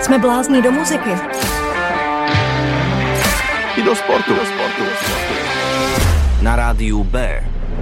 Jsme blázni do muziky. I do sportu. Na rádiu B.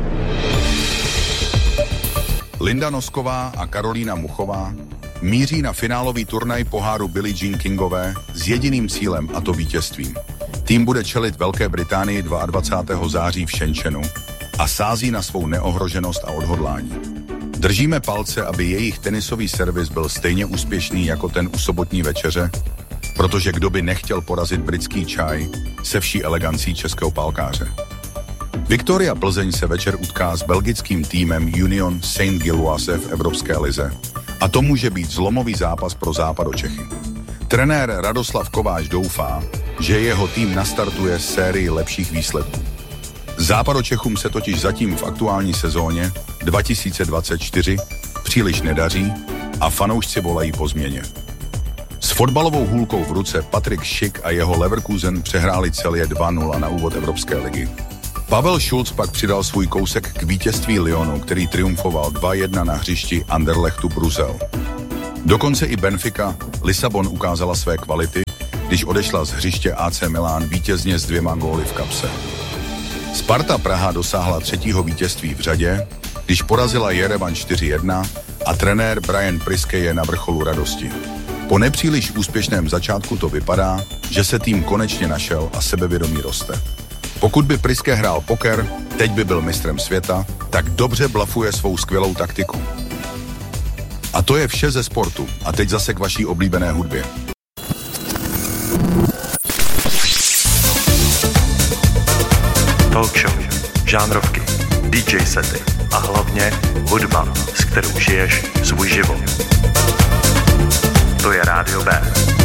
Linda Nosková a Karolína Muchová míří na finálový turnaj poháru Billie Jean Kingové s jediným cílem, a to vítězstvím. Tým bude čelit Velké Británii 22. září v Shenzhenu a sází na svou neohroženost a odhodlání. Držíme palce, aby jejich tenisový servis byl stejně úspěšný jako ten u sobotní večeře, protože kdo by nechtěl porazit britský čaj se vší elegancí českého pálkáře. Viktoria Plzeň se večer utká s belgickým týmem Union Saint-Gilloise v Evropské lize a to může být zlomový zápas pro Západočechy. Trenér Radoslav Kováč doufá, že jeho tým nastartuje sérii lepších výsledků. Západočechům se totiž zatím v aktuální sezóně 2024 příliš nedaří a fanoušci volají po změně. S fotbalovou hůlkou v ruce Patrik Schick a jeho Leverkusen přehráli celé 2-0 na úvod Evropské ligy. Pavel Schulz pak přidal svůj kousek k vítězství Lyonu, který triumfoval 2-1 na hřišti Anderlechtu Brusel. Dokonce i Benfica Lisabon ukázala své kvality, když odešla z hřiště AC Milan vítězně s 2 góly v kapse. Sparta Praha dosáhla 3. vítězství v řadě, když porazila Jerevan 4-1 a trenér Brian Priske je na vrcholu radosti. Po nepříliš úspěšném začátku to vypadá, že se tým konečně našel a sebevědomí roste. Pokud by Priske hrál poker, teď by byl mistrem světa, tak dobře blafuje svou skvělou taktiku. A to je vše ze sportu. A teď zase k vaší oblíbené hudbě. Talk show, žánrovky, DJ sety a hlavně hudba, s kterou žiješ svůj život. To je Rádio B.